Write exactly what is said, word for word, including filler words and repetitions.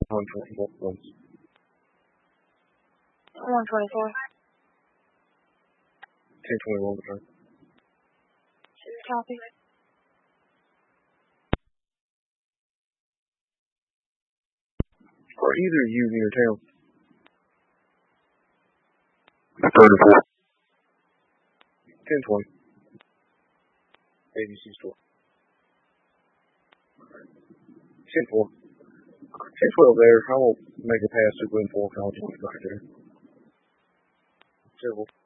one twenty-four, please. one twenty-four. ten twenty-one, return. Copy. Are either of you near town? thirty-four. ten twenty. A B C store. ten four. ten twelve there. I will make a pass to Glen Fork. I'll just back there. Terrible.